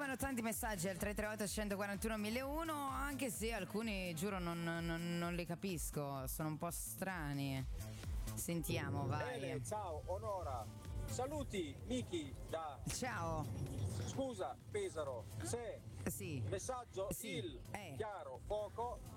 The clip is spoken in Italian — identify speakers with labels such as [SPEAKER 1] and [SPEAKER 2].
[SPEAKER 1] arrivano tanti messaggi al 338 141 1001, anche se alcuni, giuro, non li capisco, sono un po' strani. Sentiamo, vai.
[SPEAKER 2] Bene, ciao, Onora. Saluti, Miki da...
[SPEAKER 1] Ciao.
[SPEAKER 2] Scusa, Pesaro, se
[SPEAKER 1] Sì.
[SPEAKER 2] messaggio
[SPEAKER 1] Sì.
[SPEAKER 2] il chiaro poco